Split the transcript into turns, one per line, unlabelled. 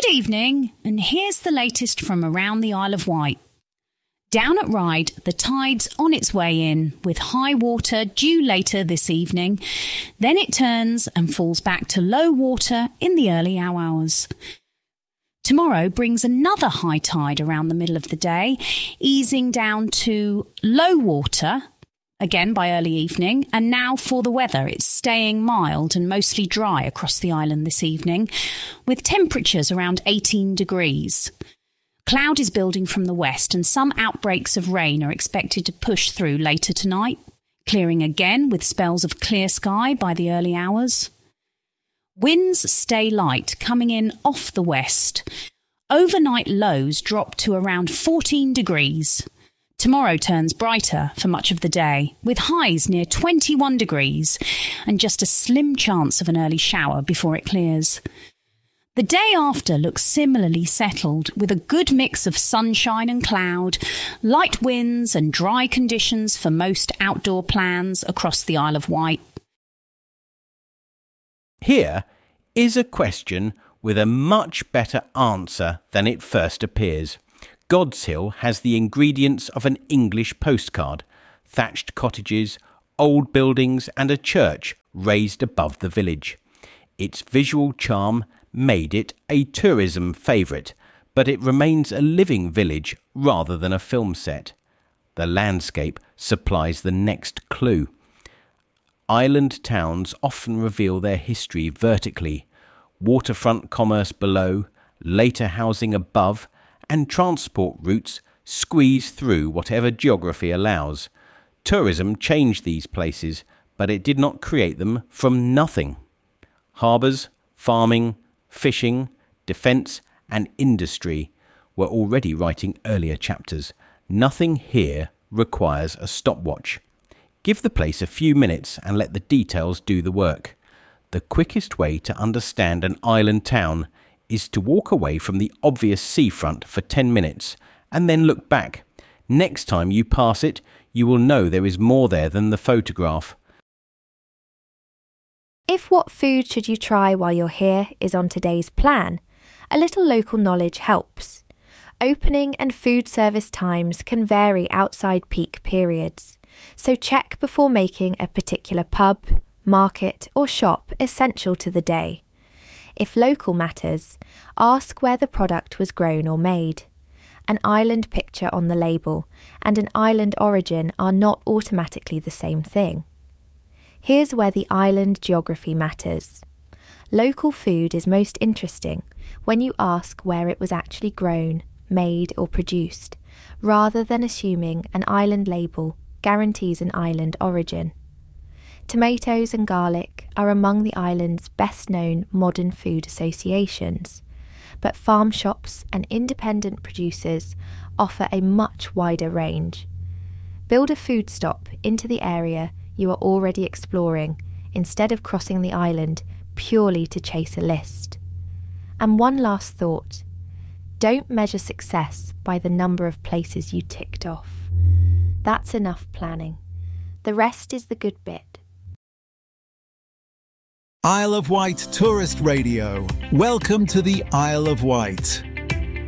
Good evening, and here's the latest from around the Isle of Wight. Down at Ryde, the tide's on its way in, with high water due later this evening. Then it turns and falls back to low water in the early hours. Tomorrow brings another high tide around the middle of the day, easing down to low water again by early evening. And now for the weather, it's staying mild and mostly dry across the island this evening, with temperatures around 18 degrees. Cloud is building from the west and some outbreaks of rain are expected to push through later tonight, clearing again with spells of clear sky by the early hours. Winds stay light, coming in off the west. Overnight lows drop to around 14 degrees. Tomorrow turns brighter for much of the day, with highs near 21 degrees and just a slim chance of an early shower before it clears. The day after looks similarly settled, with a good mix of sunshine and cloud, light winds and dry conditions for most outdoor plans across the Isle of Wight.
Here is a question with a much better answer than it first appears. God's Hill has the ingredients of an English postcard: thatched cottages, old buildings and a church raised above the village. Its visual charm made it a tourism favourite, but it remains a living village rather than a film set. The landscape supplies the next clue. Island towns often reveal their history vertically: waterfront commerce below, later housing above, and transport routes squeeze through whatever geography allows. Tourism changed these places, but it did not create them from nothing. Harbours, farming, fishing, defence and industry were already writing earlier chapters. Nothing here requires a stopwatch. Give the place a few minutes and let the details do the work. The quickest way to understand an island town is to walk away from the obvious seafront for 10 minutes and then look back. Next time you pass it, you will know there is more there than the photograph.
If what food should you try while you're here is on today's plan, a little local knowledge helps. Opening and food service times can vary outside peak periods, so check before making a particular pub, market or shop essential to the day. If local matters, ask where the product was grown or made. An island picture on the label and an island origin are not automatically the same thing. Here's where the island geography matters. Local food is most interesting when you ask where it was actually grown, made or produced, rather than assuming an island label guarantees an island origin. Tomatoes and garlic are among the island's best-known modern food associations, but farm shops and independent producers offer a much wider range. Build a food stop into the area you are already exploring instead of crossing the island purely to chase a list. And one last thought: don't measure success by the number of places you ticked off. That's enough planning. The rest is the good bit.
Isle of Wight Tourist Radio. Welcome to the Isle of Wight.